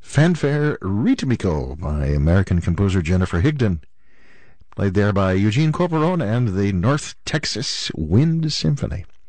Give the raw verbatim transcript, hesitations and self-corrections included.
Fanfare Ritmico by American composer Jennifer Higdon, played there by Eugene Corporon and the North Texas Wind Symphony.